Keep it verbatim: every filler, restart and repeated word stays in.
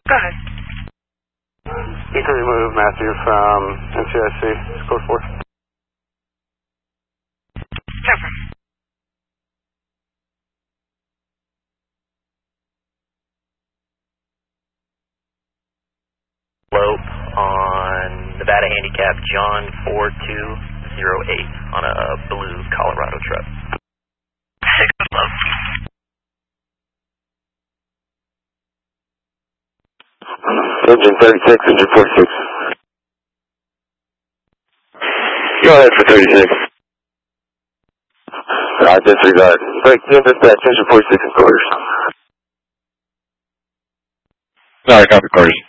Go ahead. You can remove Matthew from N C I C, code four. Never. Slope on Nevada Handicap John four two zero eight on a blue Colorado truck. Six slope. Engine thirty-six, engine forty-six. Go ahead for thirty-six. Uh, disregard. Break two, dispatch, engine forty-six and quarters. Sorry, copy quarters.